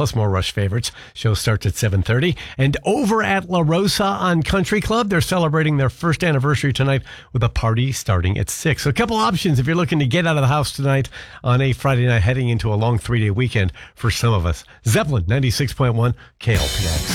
plus more Rush favorites. Show starts at 7:30. And over at La Rosa on Country Club, they're celebrating their first anniversary tonight with a party starting at 6. So a couple options if you're looking to get out of the house tonight on a Friday night heading into a long 3-day weekend for some of us. Zeppelin 96.1 KLPX.